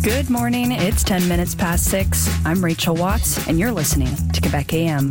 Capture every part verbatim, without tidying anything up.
Good morning. It's ten minutes past six. I'm Rachel Watts, and you're listening to Quebec A M.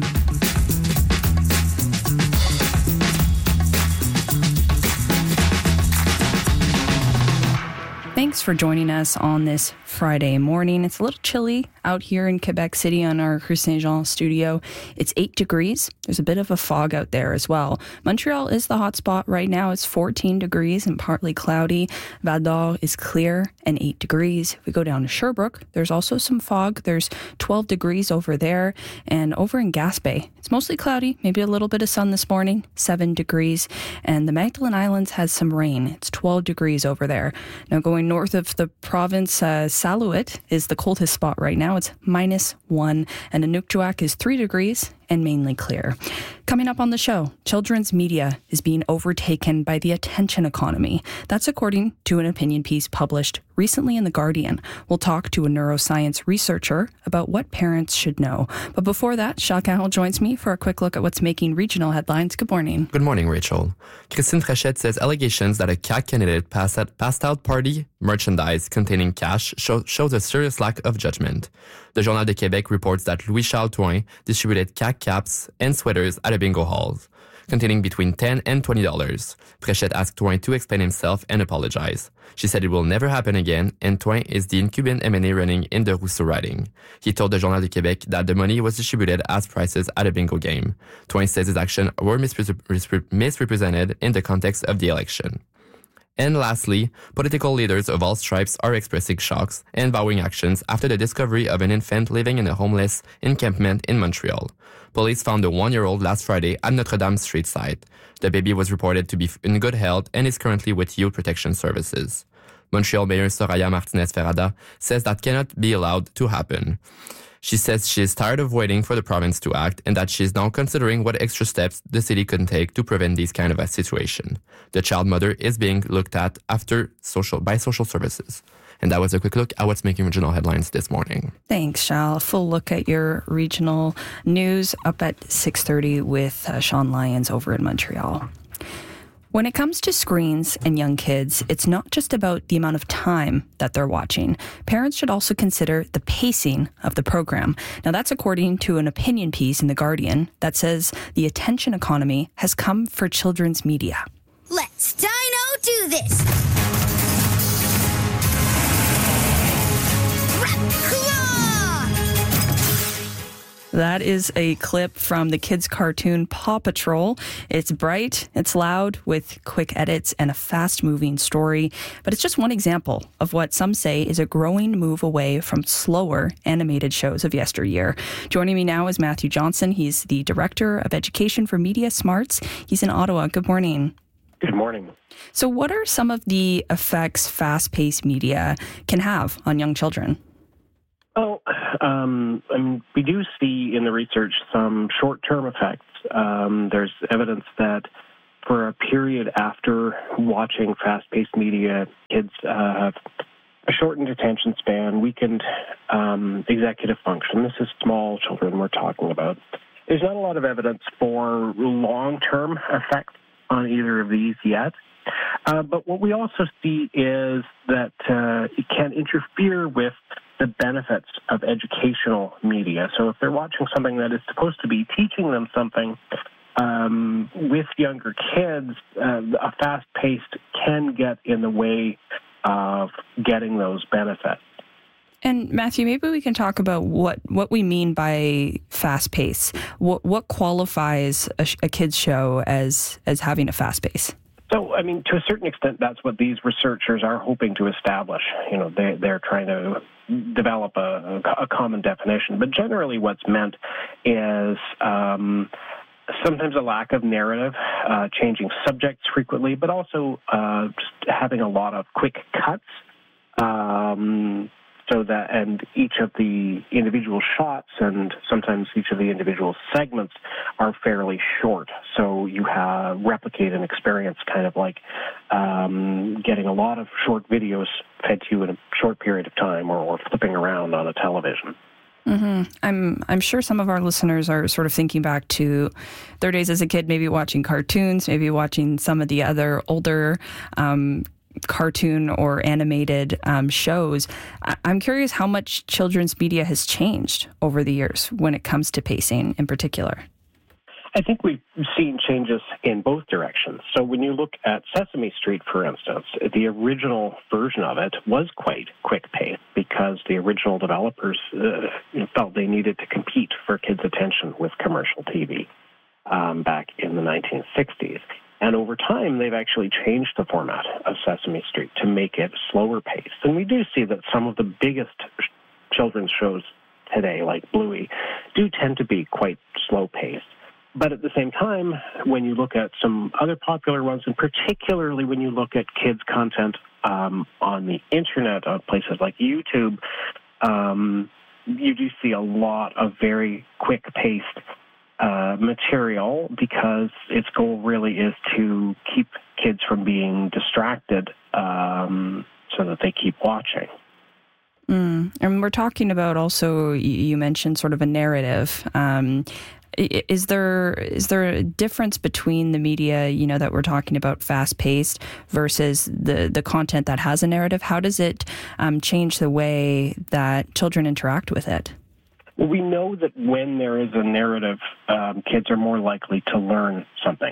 Thanks for joining us on this Friday morning. It's a little chilly out here in Quebec City on our Rue Saint-Jean studio. It's eight degrees. There's a bit of a fog out there as well. Montreal is the hot spot right now. It's fourteen degrees and partly cloudy. Val d'Or is clear and eight degrees. If we go down to Sherbrooke, there's also some fog. There's twelve degrees over there. And over in Gaspé, it's mostly cloudy, maybe a little bit of sun this morning, seven degrees. And the Magdalen Islands has some rain. It's twelve degrees over there. Now going north of the province, uh, Salouet is the coldest spot right now. It's minus one. And Inukjuak is three degrees and mainly clear. Coming up on the show, children's media is being overtaken by the attention economy. That's according to an opinion piece published recently in The Guardian. We'll talk to a neuroscience researcher about what parents should know. But before that, Charles Carroll joins me for a quick look at what's making regional headlines. Good morning. Good morning, Rachel. Christine Fréchette says allegations that a C A Q candidate passed out, passed out party merchandise containing cash show, shows a serious lack of judgment. The Journal de Québec reports that Louis-Charles Touin distributed C A Q caps and sweaters at a bingo halls, containing between ten and twenty dollars. Fréchette asked Touin to explain himself and apologize. She said it will never happen again, and Touin is the incumbent M N A running in the Rousseau riding. He told the Journal de Québec that the money was distributed as prizes at a bingo game. Touin says his actions were misrepre- misrepresented in the context of the election. And lastly, political leaders of all stripes are expressing shocks and vowing actions after the discovery of an infant living in a homeless encampment in Montreal. Police found a one-year-old last Friday at Notre Dame Street site. The baby was reported to be in good health and is currently with Youth Protection Services. Montreal Mayor Soraya Martinez-Ferrada says that cannot be allowed to happen. She says she is tired of waiting for the province to act and that she is now considering what extra steps the city can take to prevent these kind of a situation. The child mother is being looked at after social by social services. And that was a quick look at what's making regional headlines this morning. Thanks, Charles. A full look at your regional news up at six thirty with uh, Sean Lyons over in Montreal. When it comes to screens and young kids, it's not just about the amount of time that they're watching. Parents should also consider the pacing of the program. Now, that's according to an opinion piece in The Guardian that says the attention economy has come for children's media. Let's Dino do this! That is a clip from the kids' cartoon Paw Patrol. It's bright, it's loud, with quick edits and a fast-moving story. But it's just one example of what some say is a growing move away from slower animated shows of yesteryear. Joining me now is Matthew Johnson. He's the Director of Education for Media Smarts. He's in Ottawa. Good morning. Good morning. So what are some of the effects fast-paced media can have on young children? Oh, um, I mean, we do see in the research some short-term effects. Um, there's evidence that for a period after watching fast-paced media, kids uh, have a shortened attention span, weakened um, executive function. This is small children we're talking about. There's not a lot of evidence for long-term effects on either of these yet. Uh, but what we also see is that uh, it can interfere with the benefits of educational media. So if they're watching something that is supposed to be teaching them something um, with younger kids, uh, a fast-paced can get in the way of getting those benefits. And Matthew, maybe we can talk about what, what we mean by fast pace. What what qualifies a, a kids show as as having a fast pace? So, I mean, to a certain extent, that's what these researchers are hoping to establish. You know, they, they're trying to develop a, a common definition. But generally what's meant is um, sometimes a lack of narrative, uh, changing subjects frequently, but also uh, just having a lot of quick cuts. Um, so that, and each of the individual shots and sometimes each of the individual segments are fairly short. So you have replicate an experience kind of like um, getting a lot of short videos fed to you in a short period of time, or, or flipping around on a television. Mm-hmm. I'm I'm sure some of our listeners are sort of thinking back to their days as a kid, maybe watching cartoons, maybe watching some of the other older um cartoon or animated um, shows. I- I'm curious how much children's media has changed over the years when it comes to pacing in particular. I think we've seen changes in both directions. So when you look at Sesame Street, for instance, the original version of it was quite quick-paced because the original developers uh, felt they needed to compete for kids' attention with commercial T V um, back in the nineteen sixties. And over time, they've actually changed the format of Sesame Street to make it slower paced. And we do see that some of the biggest children's shows today, like Bluey, do tend to be quite slow paced. But at the same time, when you look at some other popular ones, and particularly when you look at kids' content um, on the internet, on places like YouTube, um, you do see a lot of very quick-paced uh, material because its goal really is to keep kids from being distracted um, so that they keep watching. Mm. And we're talking about also, you mentioned sort of a narrative. Um, Is there is there a difference between the media, you know, that we're talking about fast-paced versus the, the content that has a narrative? How does it um, change the way that children interact with it? Well, we know that when there is a narrative, um, kids are more likely to learn something,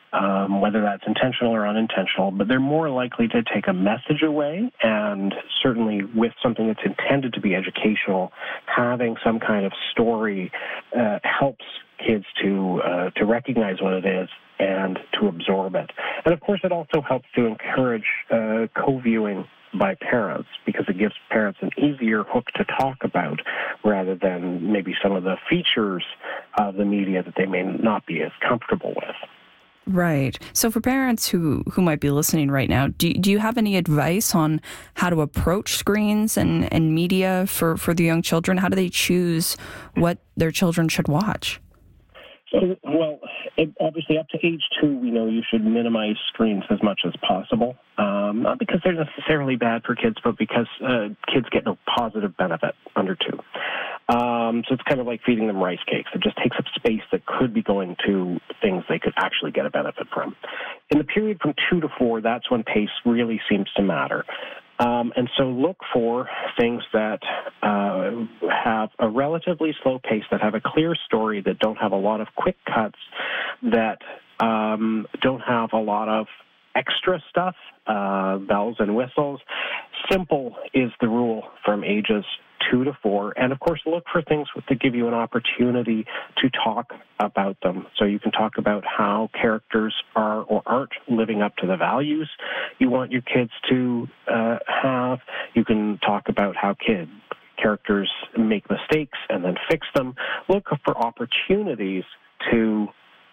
um, whether that's intentional or unintentional, but they're more likely to take a message away, and certainly with something that's intended to be educational, having some kind of story uh, helps kids to uh, to recognize what it is and to absorb it. And of course, it also helps to encourage uh, co-viewing by parents because it gives parents an easier hook to talk about rather than maybe some of the features of the media that they may not be as comfortable with. Right. So for parents who, who might be listening right now, do, do you have any advice on how to approach screens and, and media for, for the young children? How do they choose what their children should watch? So, well, it, obviously up to age two, we know you should minimize screens as much as possible. Um, not because they're necessarily bad for kids, but because uh, kids get no positive benefit under two. Um, so it's kind of like feeding them rice cakes. It just takes up space that could be going to things they could actually get a benefit from. In the period from two to four, that's when pace really seems to matter. Um, and so look for things that uh, have a relatively slow pace, that have a clear story, that don't have a lot of quick cuts, that um, don't have a lot of extra stuff, uh, bells and whistles. Simple is the rule from ages two to four. And of course, look for things that give you an opportunity to talk about them. So you can talk about how characters are or aren't living up to the values you want your kids to uh, have. You can talk about how kids, characters make mistakes and then fix them. Look for opportunities to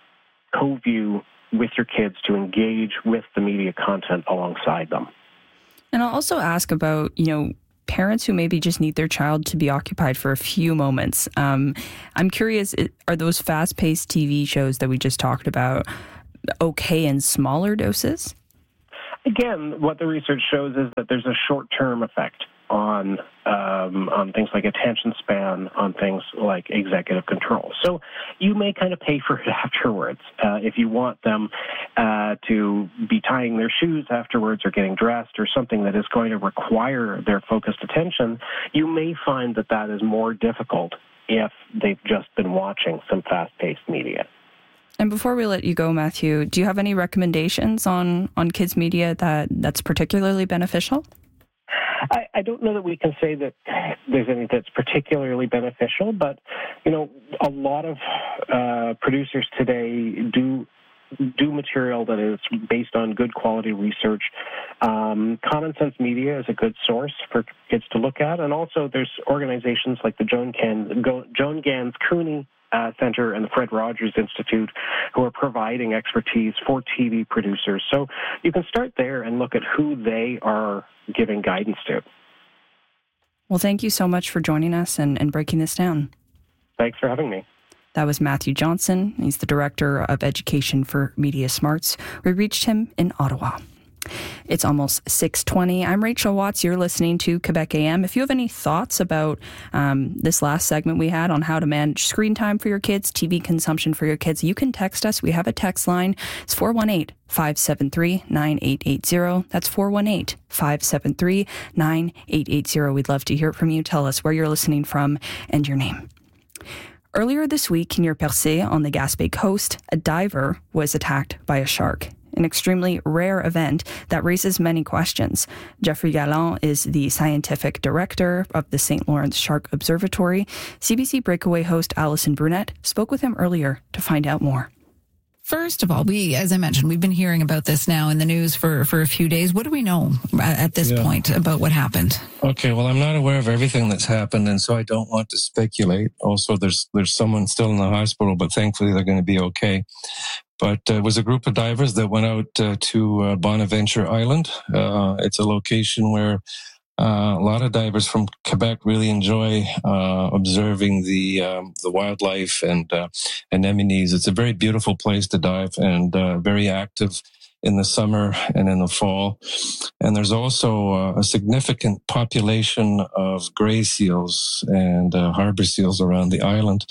co-view with your kids, to engage with the media content alongside them. And I'll also ask about, you know, parents who maybe just need their child to be occupied for a few moments. Um, I'm curious, are those fast-paced T V shows that we just talked about okay in smaller doses? Again, what the research shows is that there's a short-term effect on um, on things like attention span, on things like executive control. So you may kind of pay for it afterwards. Uh, if you want them uh, to be tying their shoes afterwards or getting dressed or something that is going to require their focused attention, you may find that that is more difficult if they've just been watching some fast-paced media. And before we let you go, Matthew, do you have any recommendations on, on kids' media that, that's particularly beneficial? I, I don't know that we can say that there's anything that's particularly beneficial, but, you know, a lot of uh, producers today do do material that is based on good quality research. Um, Common Sense Media is a good source for kids to look at, and also there's organizations like the Joan, Can, Go, Joan Gans Cooney Uh, Center and the Fred Rogers Institute, who are providing expertise for T V producers. So you can start there and look at who they are giving guidance to. Well, thank you so much for joining us and, and breaking this down. Thanks for having me. That was Matthew Johnson. He's the Director of Education for Media Smarts. We reached him in Ottawa. It's almost six twenty. I'm Rachel Watts. You're listening to Quebec A M. If you have any thoughts about um, this last segment we had on how to manage screen time for your kids, T V consumption for your kids, you can text us. We have a text line. It's four one eight, five seven three, nine eight eight zero. That's four one eight, five seven three, nine eight eight zero. We'd love to hear it from you. Tell us where you're listening from and your name. Earlier this week near Percé on the Gaspé coast, a diver was attacked by a shark. An extremely rare event that raises many questions. Jeffrey Galland is the scientific director of the Saint Lawrence Shark Observatory. C B C Breakaway host Alison Brunette spoke with him earlier to find out more. First of all, we, as I mentioned, we've been hearing about this now in the news for, for a few days. What do we know at this yeah. point about what happened? Okay, well, I'm not aware of everything that's happened, and so I don't want to speculate. Also, there's there's someone still in the hospital, but thankfully they're going to be okay. But uh, it was a group of divers that went out uh, to uh, Bonaventure Island. Uh, it's a location where Uh, a lot of divers from Quebec really enjoy uh, observing the um, the wildlife and uh, anemones. It's a very beautiful place to dive and uh, very active in the summer and in the fall. And there's also uh, a significant population of gray seals and uh, harbor seals around the island.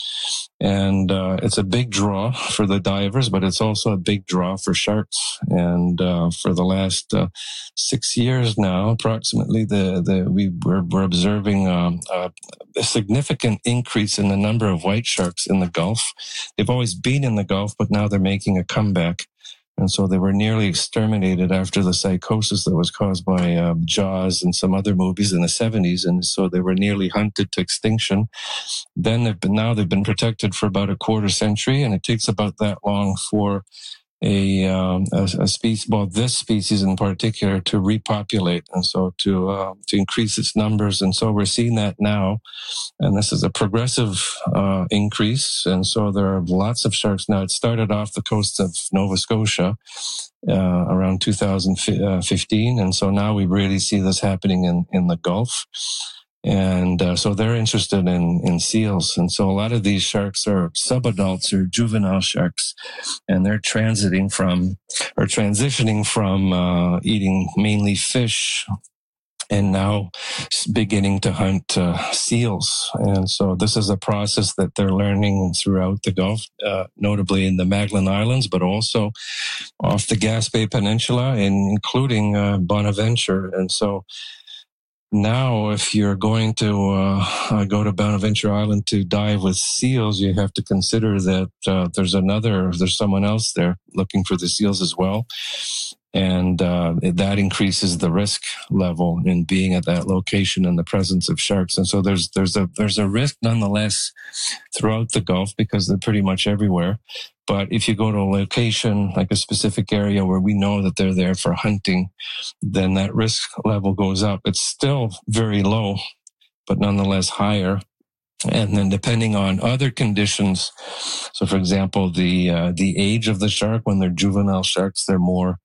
And uh, it's a big draw for the divers, but it's also a big draw for sharks. And uh, for the last uh, six years now, approximately, the, the we we're, we're observing um, a, a significant increase in the number of white sharks in the Gulf. They've always been in the Gulf, but now they're making a comeback. And so they were nearly exterminated after the psychosis that was caused by uh, Jaws and some other movies in the seventies. And so they were nearly hunted to extinction. Then they've been, now they've been protected for about a quarter century, and it takes about that long for a, um, a, a species, well, this species in particular, to repopulate, and so to uh, to increase its numbers. And so we're seeing that now, and this is a progressive uh, increase. And so there are lots of sharks now. It started off the coast of Nova Scotia uh, around two thousand fifteen, and so now we really see this happening in in the Gulf. And uh, so they're interested in, in seals. And so a lot of these sharks are subadults or juvenile sharks, and they're transiting from or transitioning from uh, eating mainly fish and now beginning to hunt uh, seals. And so this is a process that they're learning throughout the Gulf, uh, notably in the Magdalen Islands, but also off the Gaspé Peninsula, and including uh, Bonaventure. And so now, if you're going to uh, go to Bonaventure Island to dive with seals, you have to consider that uh, there's another, there's someone else there looking for the seals as well. And uh, that increases the risk level in being at that location in the presence of sharks. And so there's there's a there's a risk nonetheless throughout the Gulf, because they're pretty much everywhere. But if you go to a location, like a specific area where we know that they're there for hunting, then that risk level goes up. It's still very low, but nonetheless higher. And then depending on other conditions, so for example, the uh, the age of the shark, when they're juvenile sharks, they're more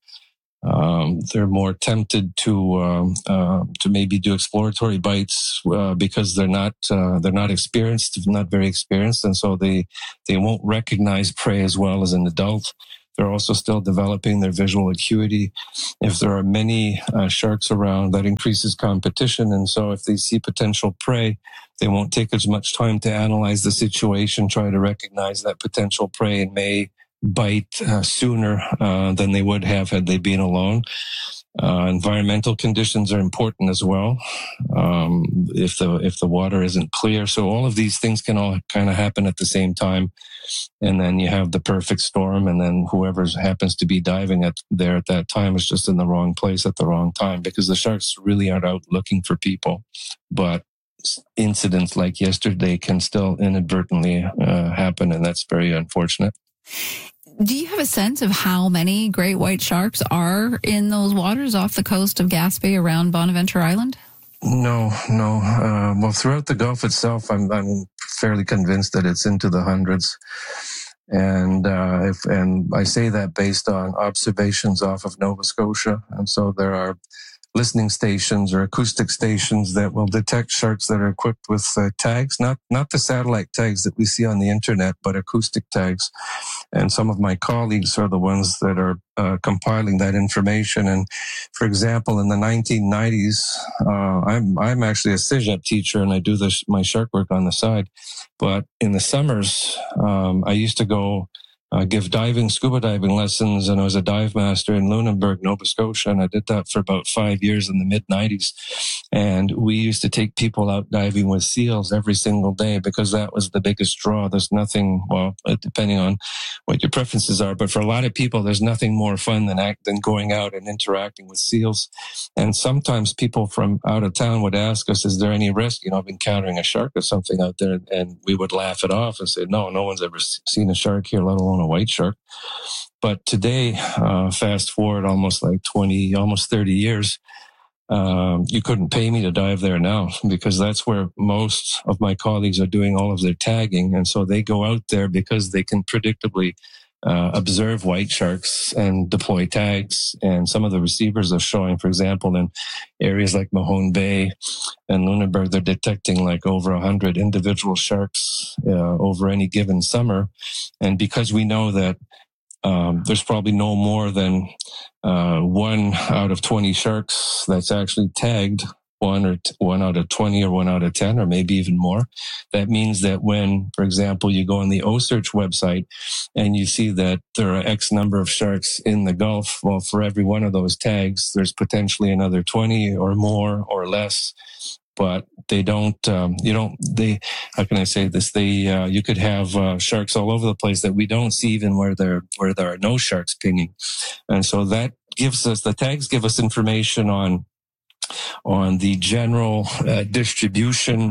Um, they're more tempted to um, uh, to maybe do exploratory bites uh, because they're not uh, they're not experienced, not very experienced, and so they they won't recognize prey as well as an adult. They're also still developing their visual acuity. If there are many uh, sharks around, that increases competition, and so if they see potential prey, they won't take as much time to analyze the situation, try to recognize that potential prey, and may bite uh, sooner uh, than they would have had they been alone. Uh, environmental conditions are important as well. Um, if the if the water isn't clear, so all of these things can all kind of happen at the same time, and then you have the perfect storm, and then whoever happens to be diving at there at that time is just in the wrong place at the wrong time, because the sharks really aren't out looking for people, but incidents like yesterday can still inadvertently uh, happen, and that's very unfortunate. Do you have a sense of how many great white sharks are in those waters off the coast of Gaspé around Bonaventure Island? No, no. Uh, well, throughout the Gulf itself, I'm, I'm fairly convinced that it's into the hundreds. And uh, if, and I say that based on observations off of Nova Scotia. And so there are listening stations or acoustic stations that will detect sharks that are equipped with uh, tags, not not the satellite tags that we see on the internet, but acoustic tags. And some of my colleagues are the ones that are uh, compiling that information. And for example, in the nineteen nineties, uh, I'm I'm actually a CEGEP teacher, and I do this my shark work on the side. But in the summers, um, I used to go uh, give diving, scuba diving lessons, and I was a dive master in Lunenburg, Nova Scotia, and I did that for about five years in the mid nineties. And we used to take people out diving with seals every single day because that was the biggest draw. There's nothing, well, depending on what your preferences are, but for a lot of people, there's nothing more fun than act, than going out and interacting with seals. And sometimes people from out of town would ask us, is there any risk, you know, of encountering a shark or something out there? And we would laugh it off and say, no, no one's ever seen a shark here, let alone a white shark. But today, uh, fast forward almost like twenty, almost thirty years, Um, you couldn't pay me to dive there now because that's where most of my colleagues are doing all of their tagging. And so they go out there because they can predictably uh, observe white sharks and deploy tags. And some of the receivers are showing, for example, in areas like Mahone Bay and Lunenburg, they're detecting like over one hundred individual sharks uh, over any given summer. And because we know that Um, there's probably no more than uh, one out of twenty sharks that's actually tagged, one or t- one out of twenty or one out of ten, or maybe even more. That means that when, for example, you go on the OCEARCH website and you see that there are X number of sharks in the Gulf, well, for every one of those tags, there's potentially another twenty or more or less. But they don't, um, you don't, they, how can I say this? They, uh, you could have uh, sharks all over the place that we don't see even where there, where there are no sharks pinging. And so that gives us, the tags give us information on, on the general uh, distribution,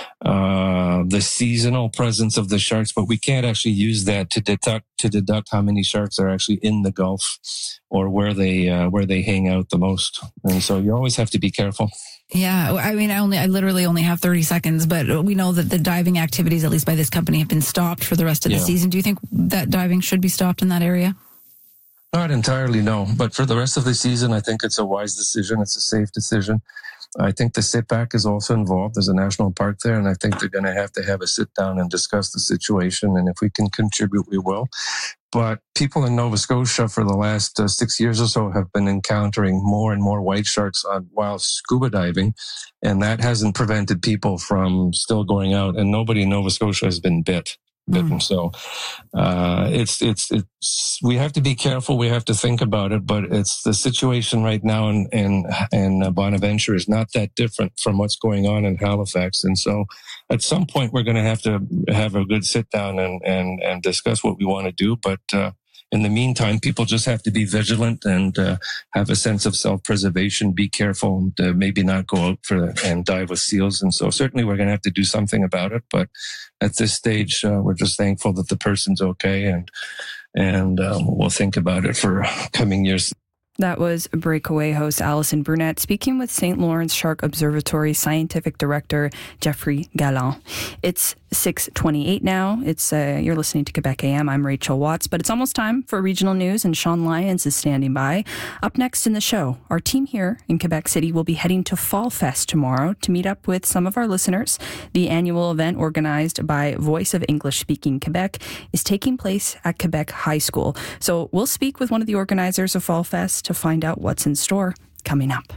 uh, the seasonal presence of the sharks, but we can't actually use that to deduct, to deduct how many sharks are actually in the Gulf or where they, uh, where they hang out the most. And so you always have to be careful. Yeah, I mean, I only, I literally only have thirty seconds, but we know that the diving activities, at least by this company, have been stopped for the rest of the yeah. season. Do you think that diving should be stopped in that area? Not entirely, no. But for the rest of the season, I think it's a wise decision. It's a safe decision. I think the sit-back is also involved. There's a national park there, and I think they're going to have to have a sit-down and discuss the situation. And if we can contribute, we will. But people in Nova Scotia for the last uh, six years or so have been encountering more and more white sharks on, while scuba diving, and that hasn't prevented people from still going out. And nobody in Nova Scotia has been bit. bitten. Mm. So uh, it's it's it's we have to be careful. We have to think about it. But it's the situation right now in in, in Bonaventure is not that different from what's going on in Halifax. And so at some point we're going to have to have a good sit down and and and discuss what we want to do. But uh, in the meantime, people just have to be vigilant and uh, have a sense of self-preservation, be careful, and uh, maybe not go out for and dive with seals. And so certainly we're going to have to do something about it. But at this stage, uh, we're just thankful that the person's okay, and and um, we'll think about it for coming years. That was Breakaway host Allison Brunette speaking with Saint Lawrence Shark Observatory Scientific Director Jeffrey Galland. It's six twenty-eight now. It's uh, you're listening to Quebec A M. I'm Rachel Watts, but it's almost time for regional news, and Sean Lyons is standing by. Up next in the show, our team here in Quebec City will be heading to Fall Fest tomorrow to meet up with some of our listeners. The annual event organized by Voice of English Speaking Quebec is taking place at Quebec High School. So we'll speak with one of the organizers of Fall Fest to find out what's in store coming up.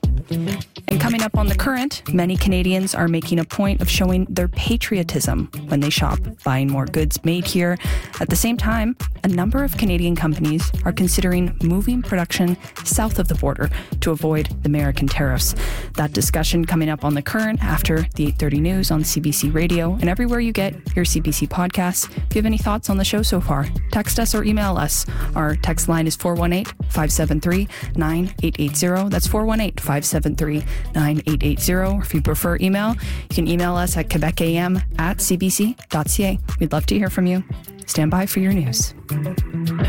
And coming up on The Current, many Canadians are making a point of showing their patriotism when they shop, buying more goods made here. At the same time, a number of Canadian companies are considering moving production south of the border to avoid the American tariffs. That discussion coming up on The Current after the eight thirty news on C B C Radio and everywhere you get your C B C podcasts. If you have any thoughts on the show so far, text us or email us. Our text line is four one eight, five seven three, nine eight eight zero. That's four one eight, five seven three, nine eight eight zero. Or if you prefer email, you can email us at quebecam at c b c dot c a. We'd love to hear from you. Stand by for your news.